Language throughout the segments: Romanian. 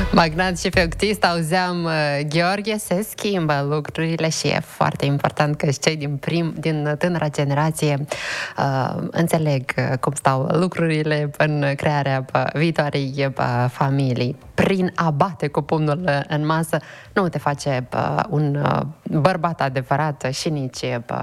Magnat și feoctist, auzeam Gheorghe, se schimbă lucrurile și e foarte important că și cei din tânăra generație înțeleg cum stau lucrurile în crearea viitoarei familii. Prin a bate cu pumnul în masă nu te face un bărbat adevărat și nici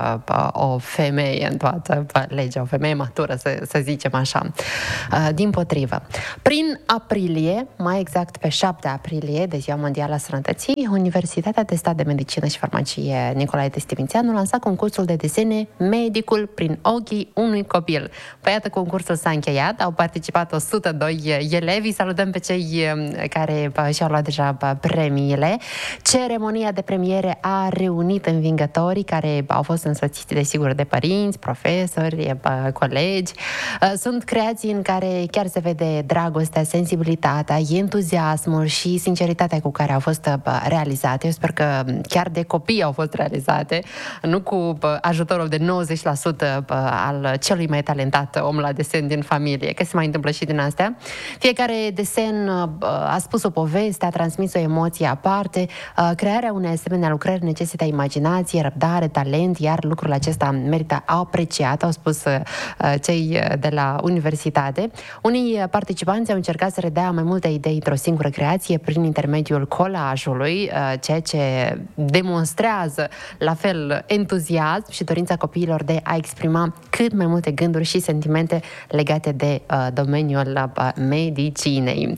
o femeie în toată legea, o femeie matură, să zicem așa. Dimpotrivă. Prin aprilie, mai exact pe 7 aprilie, de Ziua Mondială a Sănătății, Universitatea de Stat de Medicină și Farmacie Nicolae Testimițeanu lansa concursul de desene Medicul prin ochii unui copil. Păi iată, concursul s-a încheiat, au participat 102 elevi, salutăm pe cei care și-au luat deja premiile. Ceremonia de premiere a reunit învingătorii care au fost însoțiți, desigur, de părinți, profesori, colegi. Sunt creații în care chiar se vede dragostea, sensibilitatea, entuziasmul și sinceritatea cu care au fost realizate. Eu sper că chiar de copii au fost realizate, nu cu ajutorul de 90% al celui mai talentat om la desen din familie, că se mai întâmplă și din astea. Fiecare desen a spus o poveste, a transmis o emoție aparte. Crearea unei asemenea lucrări necesită imaginație, răbdare, talent, iar lucrul acesta merită apreciat, au spus cei de la universitate. Unii participanți au încercat să redea mai multe idei într-o singură creație prin intermediul colajului, ceea ce demonstrează la fel entuziasm și dorința copiilor de a exprima cât mai multe gânduri și sentimente legate de domeniul medicinei.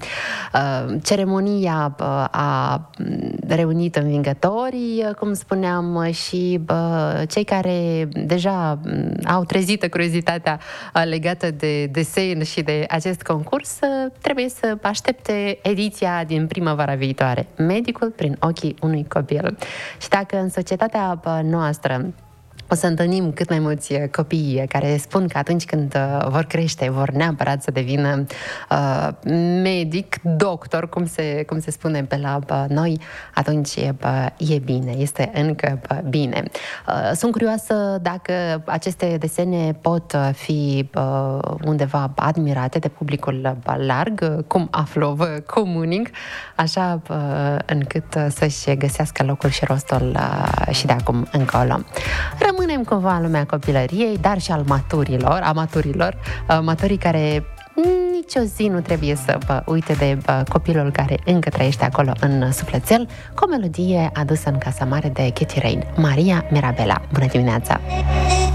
Ceremonia a reunit învingătorii, cum spuneam, și cei care deja au trezit curiozitatea legată de desen și de acest concurs trebuie să aștepte ediția din primăvara viitoare. Medicul prin ochii unui copil. Și dacă în societatea noastră o să întâlnim cât mai mulți copii care spun că atunci când vor crește, vor neapărat să devină medic, doctor, cum se spune pe la noi, atunci e bine, este încă bine. Sunt curioasă dacă aceste desene pot fi undeva admirate de publicul larg, cum aflu, vă comunic, așa încât să-și găsească locul și rostul și de acum încolo. Rămânem cumva în lumea copilăriei, dar și al maturii care nicio zi nu trebuie să uite de copilul care încă trăiește acolo în sufletel, cu o melodie adusă în Casa Mare de Katy Rain, Maria Mirabela. Bună dimineața!